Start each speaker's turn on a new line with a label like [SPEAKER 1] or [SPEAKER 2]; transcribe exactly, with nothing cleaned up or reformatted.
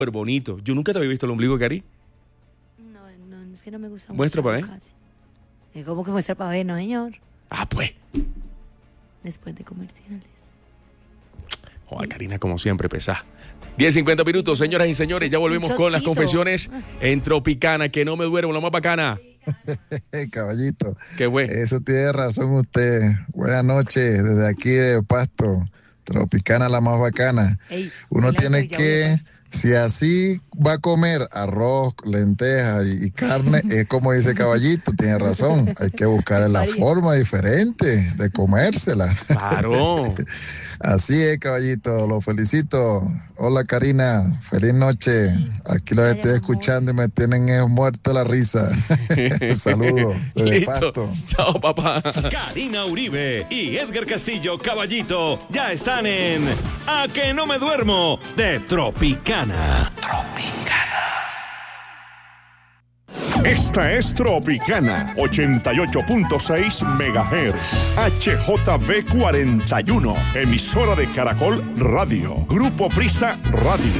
[SPEAKER 1] súper bonito. Yo nunca te había visto el ombligo, Cari.
[SPEAKER 2] No, no, es que no me gusta
[SPEAKER 1] Muestra
[SPEAKER 2] mucho.
[SPEAKER 1] para ver.
[SPEAKER 2] Casi. ¿Cómo que muestra para ver, no, señor?
[SPEAKER 1] Ah, pues.
[SPEAKER 2] Después de comerciales.
[SPEAKER 1] Joder, Karina, como siempre, pesá. diez cincuenta minutos, señoras y señores. Ya volvemos
[SPEAKER 2] Un
[SPEAKER 1] con las
[SPEAKER 2] chocito.
[SPEAKER 1] confesiones en Tropicana. Que no me duermo, la más bacana.
[SPEAKER 3] Caballito.
[SPEAKER 1] ¿Qué fue?
[SPEAKER 3] Eso tiene razón usted. Buenas noches, desde aquí de Pasto. Tropicana, la más bacana.
[SPEAKER 2] Ey,
[SPEAKER 3] Uno
[SPEAKER 2] dile
[SPEAKER 3] tiene
[SPEAKER 2] algo y ya
[SPEAKER 3] que,
[SPEAKER 2] vuelvas.
[SPEAKER 3] si así va a comer arroz, lentejas y, y carne, es como dice Caballito, tiene razón. Hay que buscar la
[SPEAKER 2] María.
[SPEAKER 3] forma diferente de comérsela.
[SPEAKER 1] Claro.
[SPEAKER 3] Así es, Caballito, lo felicito. Hola, Karina, feliz noche. Aquí los
[SPEAKER 2] Ay,
[SPEAKER 3] estoy
[SPEAKER 2] amor.
[SPEAKER 3] escuchando y me tienen eh, muerto la risa. Saludos desde
[SPEAKER 1] Listo.
[SPEAKER 3] Pasto.
[SPEAKER 1] Chao, papá.
[SPEAKER 4] Karina Uribe y Edgar Castillo Caballito ya están en A que no me duermo de Tropicana.
[SPEAKER 5] Esta es Tropicana, ochenta y ocho punto seis megahertz, H J B cuarenta y uno, emisora de Caracol Radio, Grupo Prisa Radio.